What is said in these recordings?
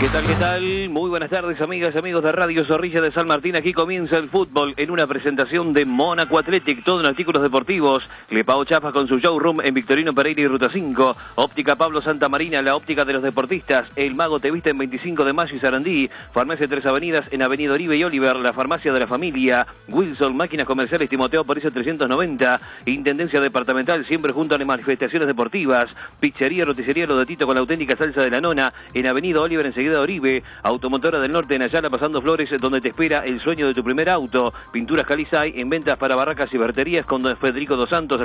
¿Qué tal, qué tal? Muy buenas tardes, amigas y amigos de Radio Zorrilla de San Martín. Aquí comienza el fútbol en una presentación de Mónaco Athletic, todo en artículos deportivos. Lepao Chapa con su showroom en Victorino Pereira y Ruta 5. Óptica Pablo Santamarina, la óptica de los deportistas. El Mago te viste en 25 de Mayo y Sarandí. Farmacia Tres Avenidas en Avenida Oribe y Oliver. La farmacia de la familia. Wilson, máquinas comerciales Timoteo Porizo 390. Intendencia departamental, siempre junto a las manifestaciones deportivas. Pizzería, roticería Lo de Tito con la auténtica salsa de la nona. En Avenida Oliver, enseguida de Oribe. Automotora del Norte en Ayala, pasando Flores, donde te espera el sueño de tu primer auto. Pinturas Calizay en ventas para barracas y verterías con don Federico Dos Santos al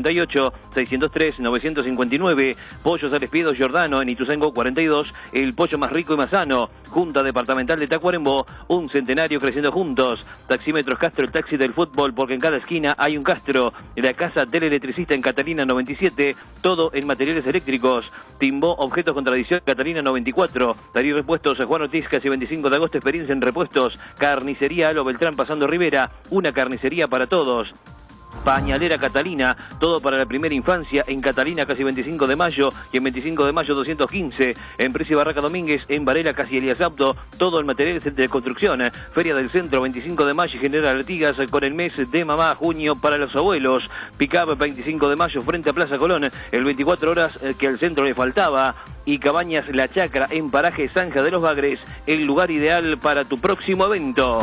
098-603-959. Pollos al Espiedo Giordano en Ituzaingó 42. El pollo más rico y más sano. Junta Departamental de Tacuarembó, un centenario creciendo juntos. Taxímetros Castro, el taxi del fútbol, porque en cada esquina hay un Castro. La casa del electricista en Catalina 97, todo en materiales eléctricos. Timbó, objetos con tradición, Catalina 94. Darío Repuestos, Juan Ortiz, casi 25 de agosto, experiencia en repuestos. Carnicería Alo Beltrán, pasando Rivera, una carnicería para todos. Pañalera Catalina, todo para la primera infancia, en Catalina casi 25 de mayo y en 25 de mayo 215, en Precio Barraca Domínguez, en Varela casi Elías Apto, todo el material de construcción. Feria del Centro 25 de mayo y General Artigas con el mes de mamá, junio para los abuelos. Pickup 25 de mayo frente a Plaza Colón, el 24 horas que al centro le faltaba. Y Cabañas La Chacra en Paraje Zanja de los Bagres, el lugar ideal para tu próximo evento.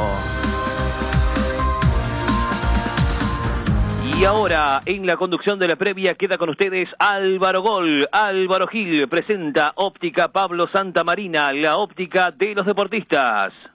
Y ahora, en la conducción de la previa, queda con ustedes Álvaro Gol. Álvaro Gil presenta Óptica Pablo Santamarina, la óptica de los deportistas.